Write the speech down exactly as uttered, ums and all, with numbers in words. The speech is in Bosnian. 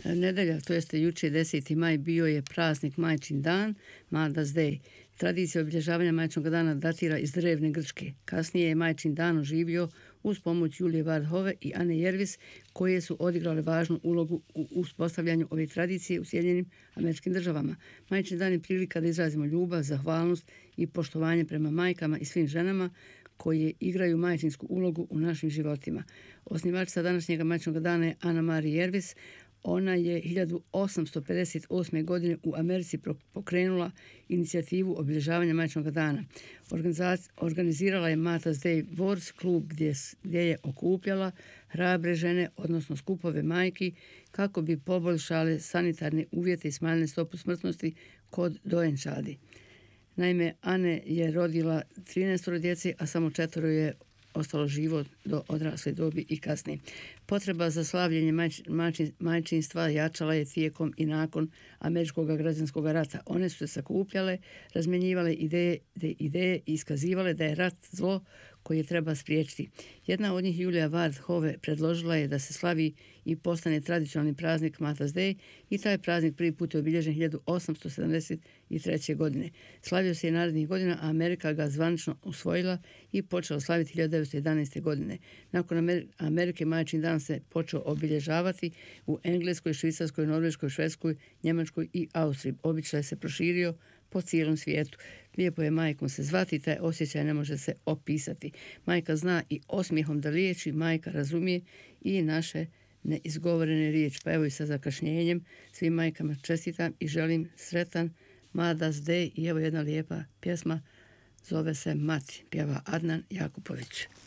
Nedelja, to jeste juče deseti maj, bio je praznik Majčin dan, Mother's Day. Tradicija obilježavanja Majčinog dana datira iz drevne Grčke. Kasnije je Majčin dan oživio uz pomoć Julije Ward Howe i Anne Jervis, koje su odigrale važnu ulogu u uspostavljanju ove tradicije u Sjedinjenim Američkim Državama. Majčin dan je prilika da izrazimo ljubav, zahvalnost i poštovanje prema majkama i svim ženama koje igraju majčinsku ulogu u našim životima. Osnivačica današnjega Majčinog dana je Anna Marie Jervis. Ona je hiljadu osamsto pedeset osme. godine u Americi pokrenula inicijativu obilježavanja Majčinog dana. Organizirala je Mother's Day Wars, klub gdje, gdje je okupljala hrabre žene, odnosno skupove majki, kako bi poboljšale sanitarne uvjete i smanjile stopu smrtnosti kod dojenčadi. Naime, Ane je rodila trinaest djece, a samo četvoro je ostalo živo do odrasle dobi i kasnije. Potreba za slavljenje majč, majčin, majčinstva jačala je tijekom i nakon Američkog građanskog rata. One su se sakupljale, razmjenjivale ideje, ideje i iskazivale da je rat zlo koje treba spriječiti. Jedna od njih, Julija Ward Howe, predložila je da se slavi i postane tradicionalni praznik Mother's Day i taj praznik prvi put je obilježen hiljadu osamsto sedamdeset treće. godine. Slavio se i narednih godina, a Amerika ga zvanično usvojila i počela slaviti hiljadu devetsto jedanaeste. godine. Nakon Amerike Majčin dan se počeo obilježavati u Engleskoj, Švicarskoj, Norveškoj, Švedskoj, Njemačkoj i Austriji. Običaj se proširio po cijelom svijetu. Lijepo je majkom se zvati, taj osjećaj ne može se opisati. Majka zna i osmijehom da liječi, majka razumije i naše neizgovorene riječi. Pa evo i sa zakašnjenjem svim majkama čestitam i želim sretan Mother's Day i evo jedna lijepa pjesma, zove se Mati, pjeva Adnan Jakupović.